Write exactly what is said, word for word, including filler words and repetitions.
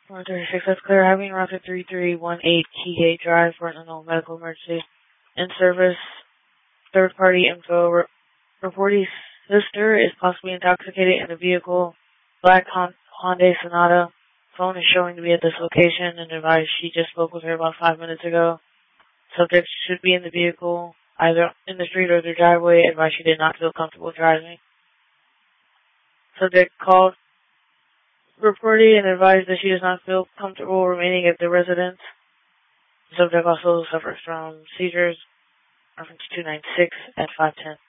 one thirty-six, that's clear. Having routed three three one eight Keygate Drive for an unknown medical emergency. In service, third party info. Re reportee's sister is possibly intoxicated in a vehicle. Black Hon Hyundai Sonata. Phone is showing to be at this location and advised she just spoke with her about five minutes ago. Subject should be in the vehicle, either in the street or the driveway. Advised she did not feel comfortable driving. Subject called reportee and advised that she does not feel comfortable remaining at the residence. The subject also suffers from seizures. Reference two nine six at five ten.